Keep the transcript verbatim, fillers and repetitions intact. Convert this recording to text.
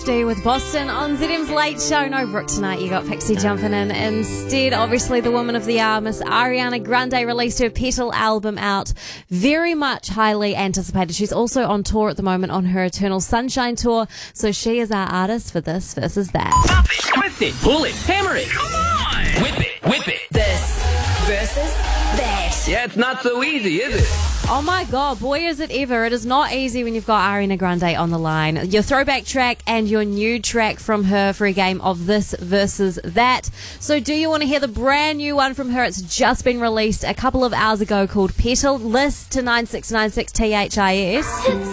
Dusty with Boston on Z M's Late Show. No Brooke tonight, you got Pixie jumping in instead. Obviously, the woman of the hour, Miss Ariana Grande, released her Petal album out. Very much highly anticipated. She's also on tour at the moment on her Eternal Sunshine tour. So she is our artist for this versus that. Pop it, twist it, pull it, hammer it. Come on! Whip it, whip it. This versus that. Yeah, it's not so easy, is it? Oh my God, boy is it ever. It is not easy when you've got Ariana Grande on the line. Your throwback track and your new track from her for a game of this versus that. So do you want to hear the brand new one from her? It's just been released a couple of hours ago called Petal. List to nine six nine six T H I S.